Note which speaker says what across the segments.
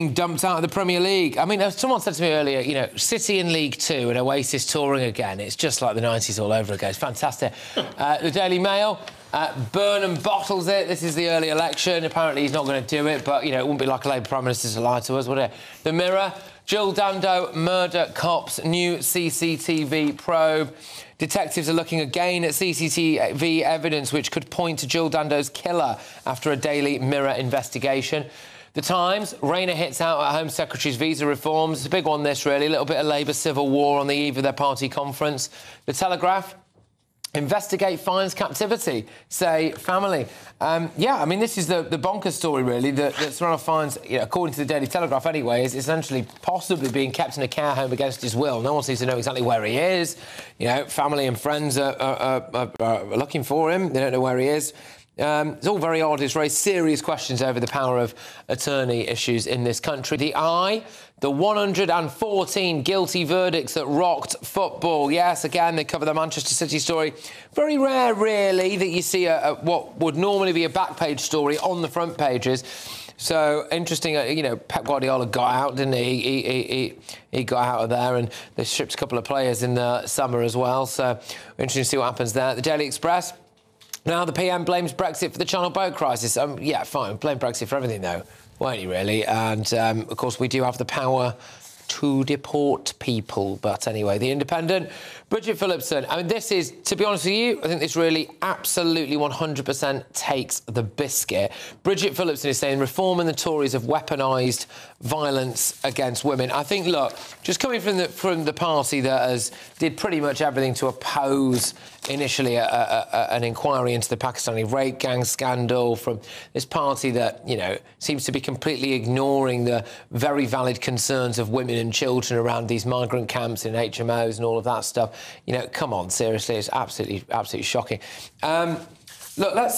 Speaker 1: Dumped out of the Premier League. I mean, someone said to me earlier, you know, City in League Two and Oasis touring again. It's just like the 90s all over again. It's fantastic. The Daily Mail, Burnham bottles it. This is the early election. Apparently he's not going to do it, but, you know, it wouldn't be like a Labour Prime Minister to lie to us, would it? The Mirror, Jill Dando, murder cops, new CCTV probe. Detectives are looking again at CCTV evidence which could point to Jill Dando's killer after a Daily Mirror investigation. The Times, Rayner hits out at Home Secretary's visa reforms. It's a big one, this, really. A little bit of Labour civil war on the eve of their party conference. The Telegraph, investigate finds captivity, say family. Yeah, I mean, this is the bonkers story, really, that Sir Fines, you know, according to the Daily Telegraph anyway, is essentially possibly being kept in a care home against his will. No one seems to know exactly where he is. You know, family and friends are looking for him. They don't know where he is. It's all very odd. It's raised serious questions over the power of attorney issues in this country. The Eye, the 114 guilty verdicts that rocked football. Yes, again, they cover the Manchester City story. Very rare, really, that you see what would normally be a back-page story on the front pages. So, interesting, you know, Pep Guardiola got out, didn't he? He got out of there, and they shipped a couple of players in the summer as well. So, interesting to see what happens there. The Daily Express. Now the PM blames Brexit for the Channel boat crisis. Yeah, fine, blame Brexit for everything, though, won't he, really? And, of course, we do have the power to deport people. But anyway, The Independent, Bridget Phillipson. I mean, this is, to be honest with you, I think this really absolutely 100% takes the biscuit. Bridget Phillipson is saying Reform and the Tories have weaponised violence against women. I think, look, just coming from the party that did pretty much everything to oppose initially an inquiry into the Pakistani rape gang scandal, from this party that, you know, seems to be completely ignoring the very valid concerns of women and children around these migrant camps in HMOs and all of that stuff. You know, come on, seriously, it's absolutely shocking. Look, let's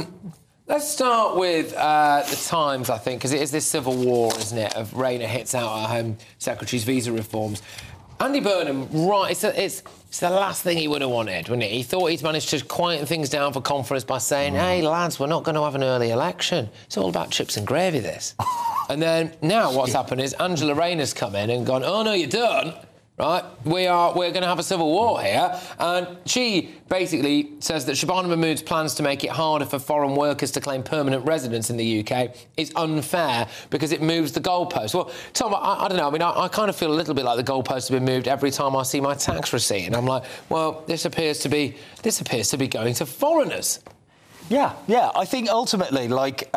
Speaker 1: start with the Times, I think, because it is this civil war, isn't it, of Rayner hits out at Home Secretary's visa reforms. Andy Burnham, right, it's the last thing he would have wanted, wouldn't it? He thought he'd managed to quieten things down for conference by saying, hey, lads, we're not going to have an early election. It's all about chips and gravy, this. And then now what's happened is Angela Rayner's come in and gone, oh, no, you don't. Right, we're going to have a civil war here, and she basically says that Shabana Mahmood's plans to make it harder for foreign workers to claim permanent residence in the UK is unfair because it moves the goalpost. Well, Tom, I don't know. I mean, I kind of feel a little bit like the goalposts have been moved every time I see my tax receipt, and I'm like, well, this appears to be going to foreigners.
Speaker 2: Yeah. I think ultimately, like,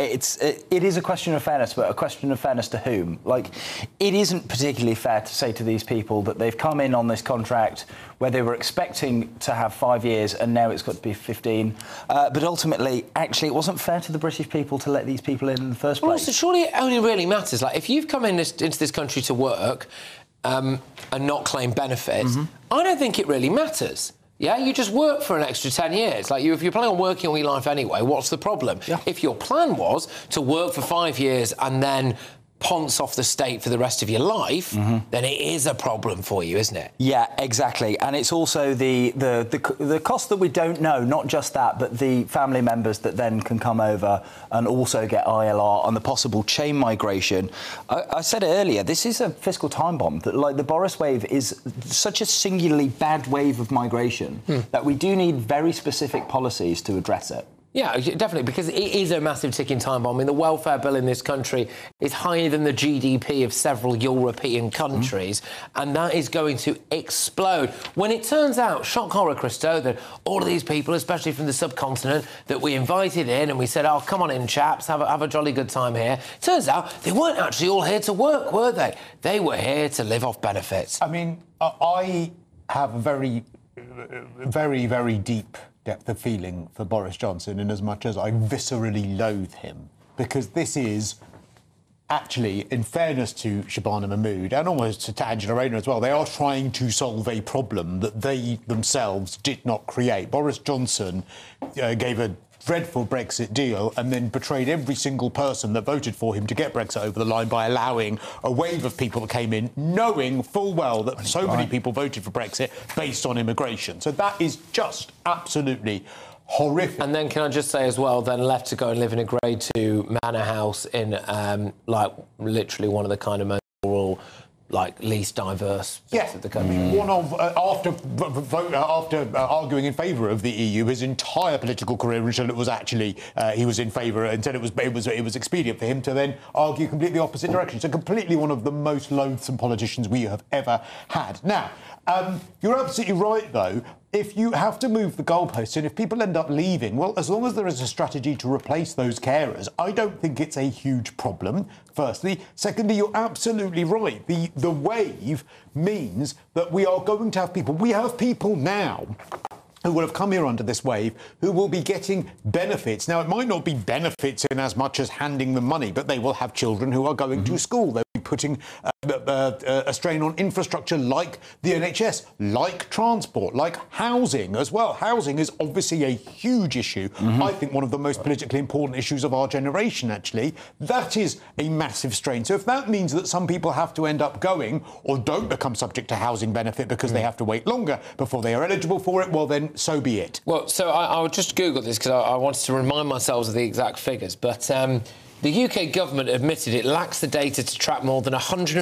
Speaker 2: it is a question of fairness, but a question of fairness to whom? Like, it isn't particularly fair to say to these people that they've come in on this contract where they were expecting to have 5 years and now it's got to be 15. But ultimately, actually, it wasn't fair to the British people to let these people in the first place.
Speaker 1: Well, also, surely it only really matters. Like, if you've come into this country to work and not claim benefits, I don't think it really matters. Yeah, you just work for an extra 10 years. Like, if you're planning on working all your life anyway, what's the problem? Yeah. If your plan was to work for 5 years and then ponce off the state for the rest of your life, then it is a problem for you, isn't it?
Speaker 2: Yeah, exactly. And it's also the cost that we don't know, not just that, but the family members that then can come over and also get ILR and the possible chain migration. I said it earlier, this is a fiscal time bomb. That, like, the Boris wave is such a singularly bad wave of migration that we do need very specific policies to address it.
Speaker 1: Yeah, definitely, because it is a massive ticking time bomb. I mean, the welfare bill in this country is higher than the GDP of several European countries, and that is going to explode. When it turns out, shock horror, Christo, that all of these people, especially from the subcontinent, that we invited in and we said, oh, come on in, chaps, have a jolly good time here. Turns out they weren't actually all here to work, were they? They were here to live off benefits.
Speaker 3: I mean, I have a very, very deep depth of feeling for Boris Johnson, in as much as I viscerally loathe him, because this is actually, in fairness to Shabana Mahmood and almost to Angela Rayner as well, they are trying to solve a problem that they themselves did not create. Boris Johnson gave a dreadful Brexit deal and then betrayed every single person that voted for him to get Brexit over the line by allowing a wave of people that came in, knowing full well that so many people voted for Brexit based on immigration. So that is just absolutely horrific.
Speaker 1: And then can I just say as well, then left to go and live in a Grade 2 manor house in, like, literally one of the kind of most rural, like, least diverse parts of the country.
Speaker 3: One of, after arguing in favour of the EU, his entire political career until it was actually, he was in favour, until it was expedient for him to then argue completely the opposite direction. So completely one of the most loathsome politicians we have ever had. Now, you're absolutely right, though. If you have to move the goalposts and if people end up leaving, well, as long as there is a strategy to replace those carers, I don't think it's a huge problem, firstly. Secondly, you're absolutely right. The wave means that we are going to have people. We have people now who will have come here under this wave, who will be getting benefits. Now, it might not be benefits in as much as handing them money, but they will have children who are going to school. They'll be putting a strain on infrastructure like the NHS, like transport, like housing as well. Housing is obviously a huge issue. I think one of the most politically important issues of our generation, actually. That is a massive strain. So if that means that some people have to end up going or don't become subject to housing benefit because they have to wait longer before they are eligible for it, well, then so be it.
Speaker 1: Well, so I would just Google this because I wanted to remind myself of the exact figures, but the UK government admitted it lacks the data to track more than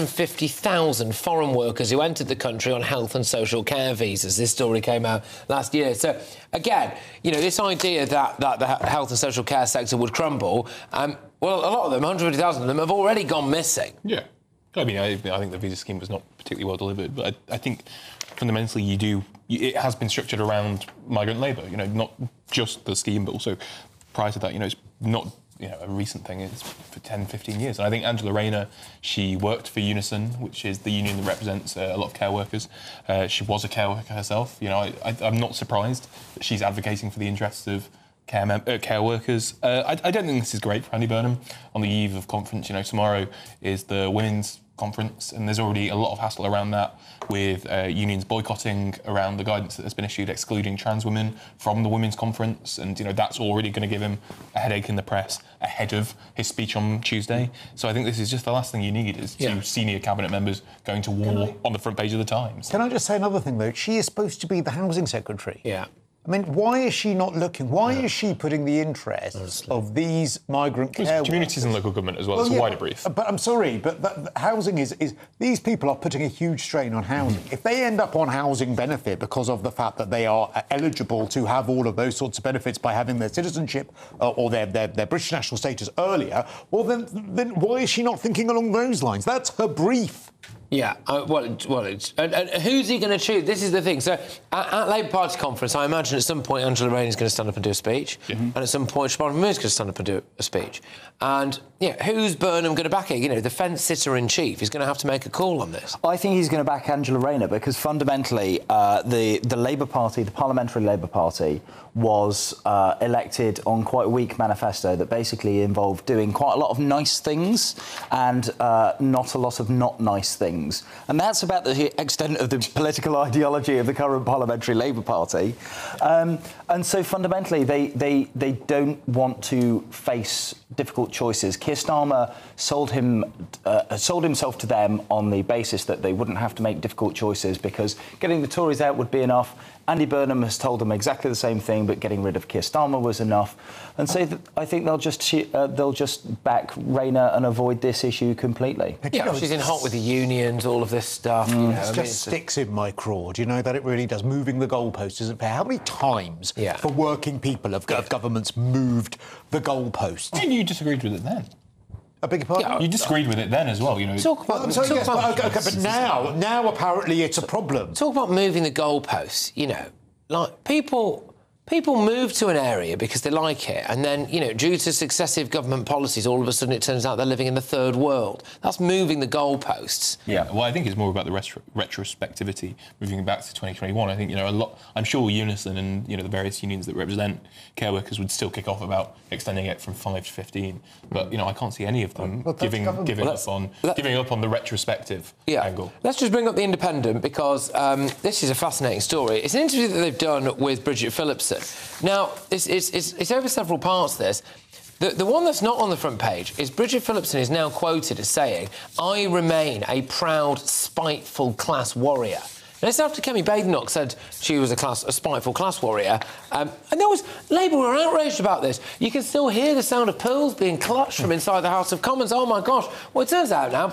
Speaker 1: 150,000 foreign workers who entered the country on health and social care visas. This story came out last year. So, again, you know, this idea that the health and social care sector would crumble, well, a lot of them, 150,000 of them, have already gone missing.
Speaker 4: Yeah. I mean, I think the visa scheme was not particularly well delivered, but I think fundamentally it has been structured around migrant labour, you know, not just the scheme, but also prior to that, you know, it's not, you know, a recent thing. It's for 10, 15 years. And I think Angela Rayner, she worked for Unison, which is the union that represents a lot of care workers. She was a care worker herself. You know, I'm not surprised that she's advocating for the interests of care workers. I don't think this is great for Andy Burnham on the eve of conference. You know, tomorrow is the women's conference, and there's already a lot of hassle around that with unions boycotting around the guidance that has been issued excluding trans women from the women's conference, and you know that's already going to give him a headache in the press ahead of his speech on Tuesday. So I think this is just the last thing you need is two senior cabinet members going to war on the front page of the Times.
Speaker 3: Can I just say another thing, though? She is supposed to be the housing secretary.
Speaker 1: Yeah.
Speaker 3: I mean, why is she not looking? Why is she putting the interests of these migrant care
Speaker 4: communities
Speaker 3: workers?
Speaker 4: and local government as well. It's a wider brief.
Speaker 3: But I'm sorry, but housing is these people are putting a huge strain on housing. If they end up on housing benefit because of the fact that they are eligible to have all of those sorts of benefits by having their citizenship or their British national status earlier, well, then why is she not thinking along those lines? That's her brief.
Speaker 1: Yeah, and who's he going to choose? This is the thing. So, at Labour Party conference, I imagine at some point Angela Rayner is going to stand up and do a speech, and at some point Siobhan Moore is going to stand up and do a speech. And, who's Burnham going to back it? You know, the fence sitter-in-chief is going to have to make a call on this.
Speaker 2: I think he's going to back Angela Rayner because fundamentally the Labour Party, the Parliamentary Labour Party, was elected on quite a weak manifesto that basically involved doing quite a lot of nice things and not a lot of not nice things. And that's about the extent of the political ideology of the current Parliamentary Labour Party. And so fundamentally they don't want to face difficult choices. Keir Starmer sold himself to them on the basis that they wouldn't have to make difficult choices because getting the Tories out would be enough. Andy Burnham has told them exactly the same thing, but getting rid of Keir Starmer was enough. And so I think they'll just back Rayner and avoid this issue completely.
Speaker 1: Yeah, she's in hot with the unions, all of this stuff.
Speaker 3: It just sticks in my craw. Do you know that it really does? Moving the goalposts isn't fair. How many times for working people have governments moved the goalposts?
Speaker 4: I mean, you disagreed with it then.
Speaker 3: I beg your pardon?
Speaker 4: Yeah, you disagreed with it then as well, you know.
Speaker 3: But now apparently it's a problem.
Speaker 1: Talk about moving the goalposts, you know. Like, people move to an area because they like it, and then, you know, due to successive government policies, all of a sudden it turns out they're living in the third world. That's moving the goalposts.
Speaker 4: Yeah, well, I think it's more about the retrospectivity, moving back to 2021. I think, you know, I'm sure Unison and, you know, the various unions that represent care workers would still kick off about extending it from 5 to 15. But, you know, I can't see any of them giving up on the retrospective angle. Let's
Speaker 1: just bring up The Independent because this is a fascinating story. It's an interview that they've done with Bridget Phillipson. Now, it's over several parts, this. The one that's not on the front page is Bridget Phillipson is now quoted as saying, "I remain a proud, spiteful class warrior." this is after Kemi Badenoch said she was a spiteful class warrior. And there was... Labour were outraged about this. You can still hear the sound of pearls being clutched from inside the House of Commons. Oh, my gosh. Well, it turns out now...